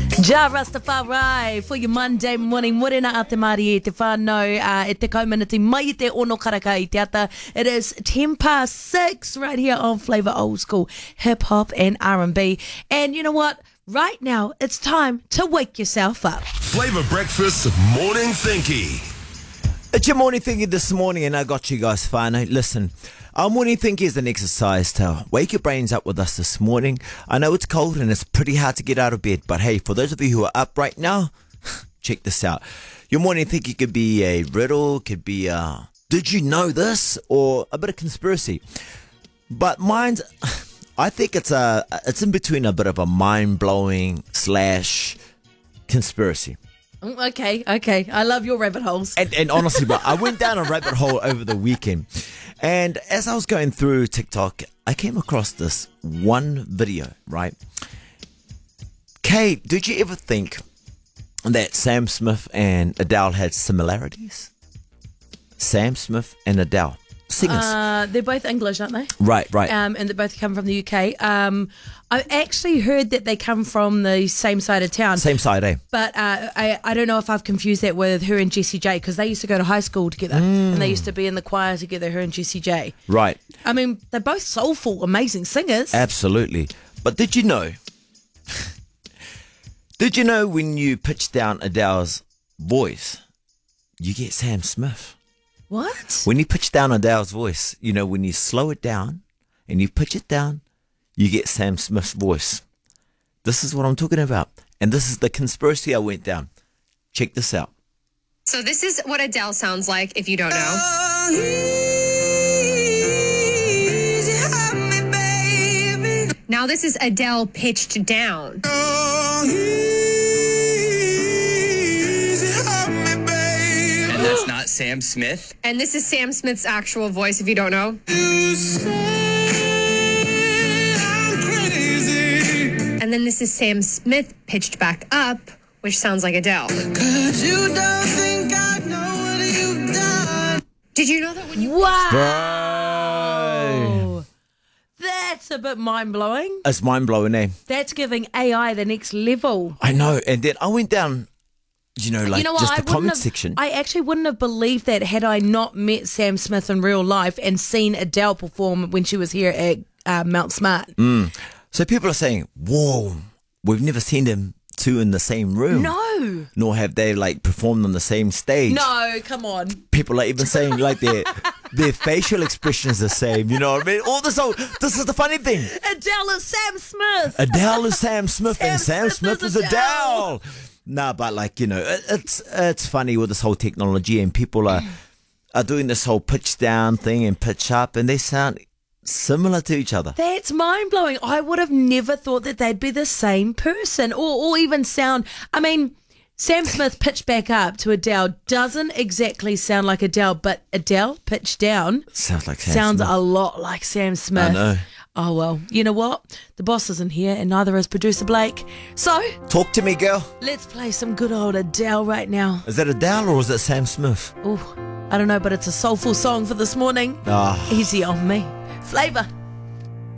Ja Rastafari for your Monday morning. Morena a te mari e te whānau e te kaumanati mai te ono karaka I te ata. It is 6:10 right here on Flavour Old School Hip Hop and R&B. And you know what? Right now, it's time to wake yourself up. Flavour Breakfast Morning Thinky. It's your morning thinking this morning, and I got you guys fine. Listen, our morning thinking is an exercise to wake your brains up with us this morning. I know it's cold and it's pretty hard to get out of bed, but hey, for those of you who are up right now, check this out. Your morning thinking could be a riddle, could be a did you know this, or a bit of conspiracy. But mine's, I think it's in between a bit of a mind-blowing / conspiracy. Okay. I love your rabbit holes. And honestly, but I went down a rabbit hole over the weekend. And as I was going through TikTok, I came across this one video, right? Kate, did you ever think that Sam Smith and Adele had similarities? Sam Smith and Adele. Singers. They're both English, aren't they? Right. And they both come from the UK. I actually heard that they come from the same side of town. Same side, eh? But I don't know if I've confused that with her and Jessie J, because they used to go to high school together and they used to be in the choir together, her and Jessie J. Right. I mean, they're both soulful, amazing singers. Absolutely. But did you know? Did you know when you pitch down Adele's voice, you get Sam Smith? What? When you pitch down Adele's voice, you know, when you slow it down and you pitch it down, you get Sam Smith's voice. This is what I'm talking about. And this is the conspiracy I went down. Check this out. So this is what Adele sounds like, if you don't know. Now this is Adele pitched down. And that's not Sam Smith? And this is Sam Smith's actual voice, if you don't know. And then this is Sam Smith pitched back up, which sounds like Adele. Did you know that when you... Wow! That's a bit mind-blowing. It's mind-blowing, eh? That's giving AI the next level. I know. And then I went down, just the comment section. I actually wouldn't have believed that had I not met Sam Smith in real life and seen Adele perform when she was here at Mount Smart. So people are saying, whoa, we've never seen them two in the same room. No. Nor have they performed on the same stage. No, come on. People are even saying their facial expression is the same. You know what I mean? This is the funny thing. Adele is Sam Smith. Adele is Sam Smith and Sam Smith is Adele. Nah, but it's funny with this whole technology, and people are doing this whole pitch down thing and pitch up, and they sound similar to each other. That's mind-blowing. I would have never thought that they'd be the same person or even sound... I mean, Sam Smith pitched back up to Adele doesn't exactly sound like Adele, but Adele pitched down sounds like Sam sounds Smith. a lot like Sam Smith. I know. Oh, well, you know what? The boss isn't here and neither is producer Blake. So... Talk to me, girl. let's play some good old Adele right now. Is that Adele or is that Sam Smith? Oh, I don't know, but it's a soulful song for this morning. Ah. Easy on me. Flavour.